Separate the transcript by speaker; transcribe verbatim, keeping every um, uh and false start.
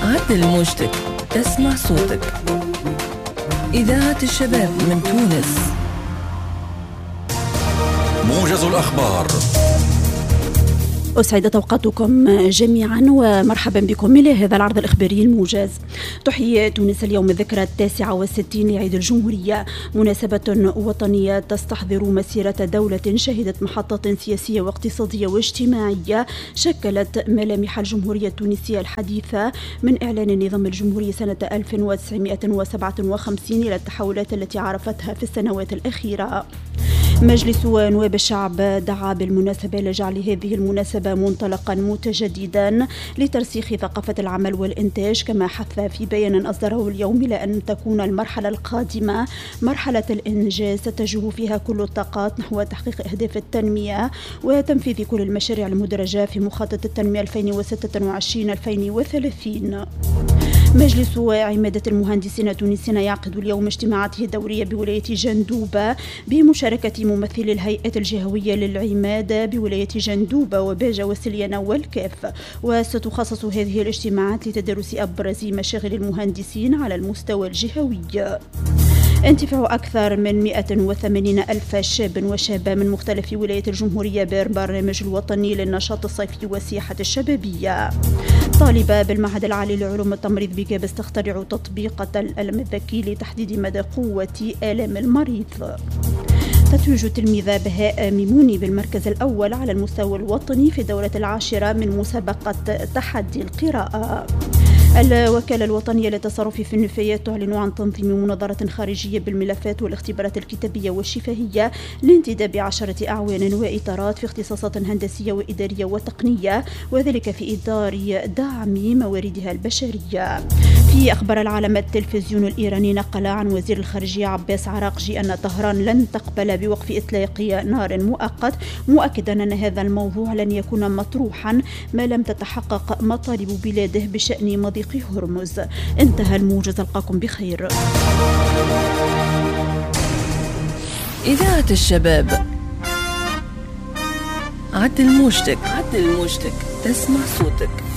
Speaker 1: عدل موجتك تسمع صوتك. إذاعة الشباب من تونس.
Speaker 2: موجز الأخبار.
Speaker 3: أسعد أوقاتكم جميعا ومرحبا بكم إلى هذا العرض الإخباري الموجز. تحيي تونس اليوم الذكرى التاسعة والستين لعيد الجمهورية، مناسبة وطنية تستحضر مسيرة دولة شهدت محطات سياسية واقتصادية واجتماعية شكلت ملامح الجمهورية التونسية الحديثة من إعلان نظام الجمهورية سنة ألف وتسعمائة وسبعة وخمسين إلى التحولات التي عرفتها في السنوات الأخيرة. مجلس نواب الشعب دعا بالمناسبة لجعل هذه المناسبة منطلقا متجددا لترسيخ ثقافة العمل والإنتاج، كما حث في بيان أصدره اليوم إلى أن تكون المرحلة القادمة مرحلة الإنجاز تتجه فيها كل الطاقات نحو تحقيق أهداف التنمية وتنفيذ كل المشاريع المدرجة في مخطط التنمية ألفين وستة وعشرين ألفين وثلاثين. مجلس عمادة المهندسين التونسيين يعقد اليوم اجتماعاته الدورية بولاية جندوبة بمشاركة ممثلي الهيئات الجهوية للعمادة بولاية جندوبة وباجة وسليانة والكاف، وستخصص هذه الاجتماعات لتدرس أبرز مشاغل المهندسين على المستوى الجهوي. انتفاع أكثر من مئة وثمانين ألف شاب وشابة من مختلف ولايات الجمهورية بالبرنامج الوطني للنشاط الصيفي والسياحة الشبابية. طالبة بالمعهد العالي لعلوم التمريض بجابس تخترع تطبيقة الألم الذكي لتحديد مدى قوة آلام المريض. تتويج تلميذة بهاء ميموني بالمركز الأول على المستوى الوطني في الدورة العاشرة من مسابقة تحدي القراءة. الوكالة الوطنية للتصرف في النفايات تعلن عن تنظيم مناظرة خارجية بالملفات والاختبارات الكتابية والشفهية لانتداب عشرة أعوان وإطارات في اختصاصات هندسية وإدارية وتقنية، وذلك في إطار دعم مواردها البشرية. في أخبار العالم، التلفزيون الإيراني نقل عن وزير الخارجية عباس عراقجي أن طهران لن تقبل بوقف إطلاق نار مؤقت، مؤكدا أن هذا الموضوع لن يكون مطروحا ما لم تتحقق مطالب بلاده بشأن مضيق هرمز. انتهى الموجز، ألقاكم بخير.
Speaker 1: إذاعة الشباب. عدل موجتك عدل موجتك تسمع صوتك.